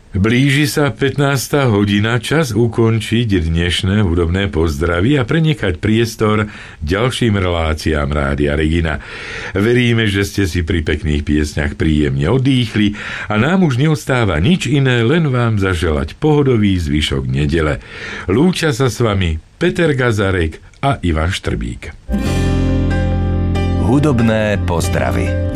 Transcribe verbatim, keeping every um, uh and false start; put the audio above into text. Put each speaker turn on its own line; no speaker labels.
Blíži sa pätnásta hodina, čas ukončiť dnešné hudobné pozdravy a prenechať priestor ďalším reláciám Rádia Regina. Veríme, že ste si pri pekných piesňach príjemne odýchli a nám už neostáva nič iné, len vám zaželať pohodový zvyšok nedele. Lúčia sa s vami Peter Gazarek a Ivan Štrbík.
Hudobné pozdravy.